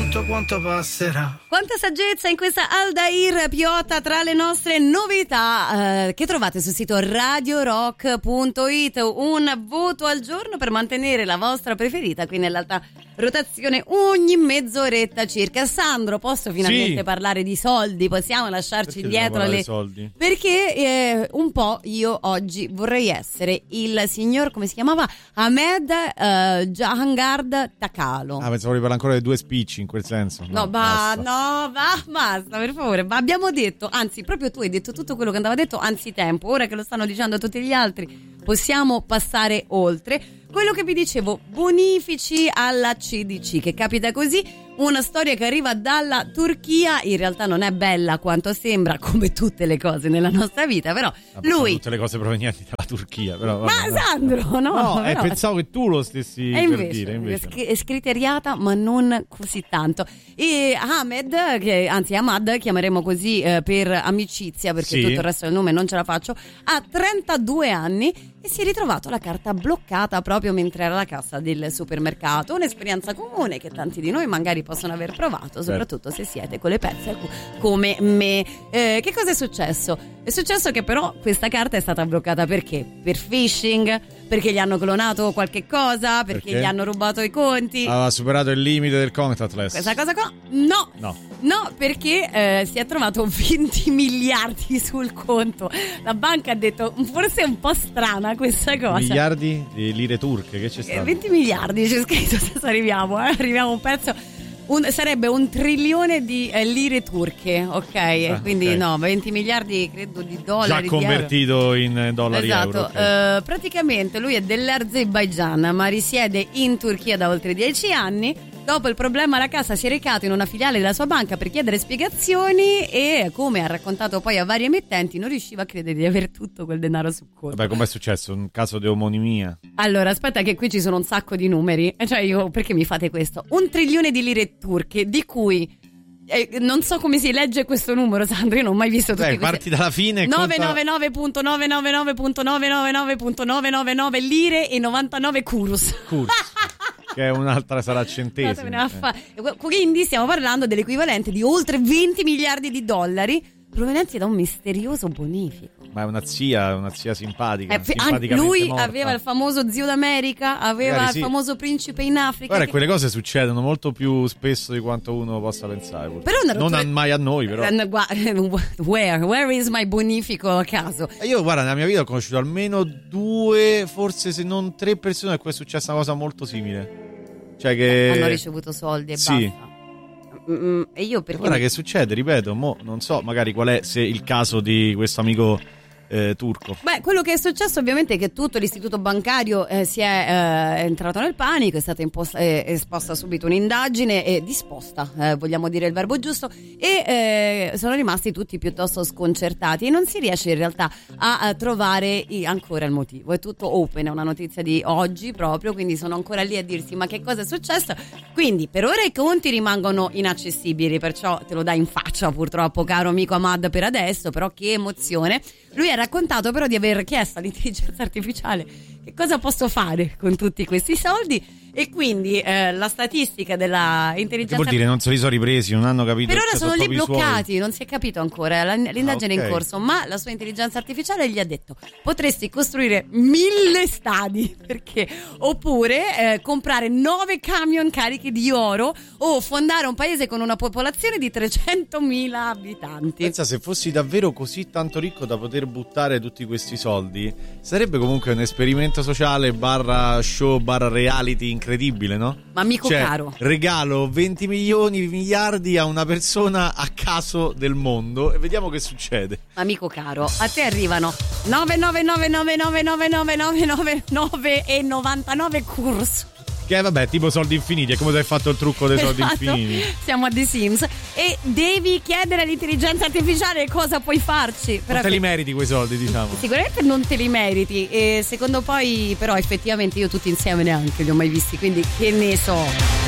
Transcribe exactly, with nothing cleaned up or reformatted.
tutto quanto passerà. Quanta saggezza in questa Aldair Piotta tra le nostre novità eh, che trovate sul sito radio rock punto it. Un voto al giorno per mantenere la vostra preferita qui nell'alta rotazione ogni mezz'oretta circa. Sandro, posso finalmente sì. parlare di soldi? Possiamo lasciarci Perché dietro le soldi? Perché eh, un po' io oggi vorrei essere il signor, come si chiamava? Ahmed eh, Jahangard Takalo. Ah, pensavo di parlare ancora dei due spicci in quel senso. No, no ba, no, va, basta, per favore. Ma abbiamo detto, anzi, proprio tu hai detto tutto quello che andava detto anzitempo. Ora che lo stanno dicendo tutti gli altri, possiamo passare oltre. Quello che vi dicevo, bonifici alla C D C, che capita così. Una storia che arriva dalla Turchia, in realtà non è bella quanto sembra, come tutte le cose nella nostra vita, però Vabbè, lui... tutte le cose provenienti dalla Turchia, però... Ma vabbè, Sandro, no! No, però... eh, pensavo che tu lo stessi e invece, per dire, invece. È scriteriata, ma non così tanto. E Ahmed, che, anzi Ahmad, chiameremo così eh, per amicizia, perché sì. tutto il resto del nome non ce la faccio, ha trentadue anni e si è ritrovato la carta bloccata proprio mentre era alla cassa del supermercato. Un'esperienza comune che tanti di noi magari possono aver provato, soprattutto se siete con le pezze come me. Eh, che cosa è successo? È successo che però questa carta è stata bloccata perché? Per phishing? Perché gli hanno clonato qualche cosa? Perché, perché? gli hanno rubato i conti? Aveva superato il limite del contactless. Questa cosa qua? No. No. No, perché eh, si è trovato venti miliardi sul conto. La banca ha detto forse è un po' strana questa cosa. Miliardi di lire turche, che c'è stato? Eh, venti miliardi c'è scritto, adesso arriviamo, eh? arriviamo a un pezzo. Un, sarebbe un trilione di eh, lire turche, ok? Ah, quindi okay. no, venti miliardi credo di dollari. Già convertito di in dollari. Esatto, euro, okay. uh, praticamente lui è dell'Azerbaigian ma risiede in Turchia da oltre dieci anni. Dopo il problema alla casa si è recato in una filiale della sua banca per chiedere spiegazioni e, come ha raccontato poi a vari emittenti, non riusciva a credere di aver tutto quel denaro sul conto. Vabbè, com'è successo? Un caso di omonimia? Allora, aspetta che qui ci sono un sacco di numeri. Cioè io, perché mi fate questo? Un trilione di lire turche, di cui... Eh, non so come si legge questo numero, Sandro, io non ho mai visto tutti Beh, questi... parti dalla fine e novecentonovantanove virgola novecentonovantanove virgola novecentonovantanove virgola novecentonovantanove lire e novantanove kurus. Kurus. Che è un'altra, sarà centesimi. Eh. Quindi stiamo parlando dell'equivalente di oltre venti miliardi di dollari provenienti da un misterioso bonifico. Ma è una zia, una zia simpatica. Eh, lui morta. Aveva il famoso zio d'America, aveva Magari il sì. famoso principe in Africa. Guarda, che... quelle cose succedono molto più spesso di quanto uno possa pensare. Però una non rottura... mai a noi, però. Where? Where is my bonifico caso? Io, guarda, nella mia vita ho conosciuto almeno due, forse se non tre persone a cui è successa una cosa molto simile. Cioè che hanno ricevuto soldi e sì. basta. Mm, e io perché guarda che succede, ripeto, mo non so magari qual è se il caso di questo amico eh, turco. Beh, quello che è successo ovviamente è che tutto l'istituto bancario eh, si è eh, entrato nel panico, è stata imposta, eh, esposta subito un'indagine e disposta, eh, vogliamo dire il verbo giusto, e eh, sono rimasti tutti piuttosto sconcertati e non si riesce in realtà a, a trovare i, ancora il motivo. È tutto open, è una notizia di oggi proprio, quindi sono ancora lì a dirsi ma che cosa è successo. Quindi per ora i conti rimangono inaccessibili, perciò te lo dai in faccia purtroppo, caro amico Ahmad, per adesso, però che emozione. Lui ha raccontato però di aver chiesto all'intelligenza artificiale che cosa posso fare con tutti questi soldi e quindi eh, la statistica della intelligenza che vuol dire non se li sono ripresi, non hanno capito. Per ora sono lì bloccati, suoi. Non si è capito ancora, l'indagine ah, okay. è in corso, ma la sua intelligenza artificiale gli ha detto potresti costruire mille stadi, perché oppure eh, comprare nove camion carichi di oro o fondare un paese con una popolazione di trecentomila abitanti. Pensa, se fossi davvero così tanto ricco da poter buttare tutti questi soldi, sarebbe comunque un esperimento sociale barra show barra reality incredibile, no? Ma amico cioè, caro, regalo venti milioni miliardi a una persona a caso del mondo e vediamo che succede. Amico caro, a te arrivano nove nove nove nove nove nove nove nove nove nove e novantanove kurs. Che vabbè, tipo soldi infiniti, è come se hai fatto il trucco dei soldi esatto. infiniti. Siamo a The Sims e devi chiedere all'intelligenza artificiale cosa puoi farci. Non però te li meriti quei soldi, diciamo. Sicuramente non te li meriti e secondo poi però effettivamente io tutti insieme neanche li ho mai visti, quindi che ne so.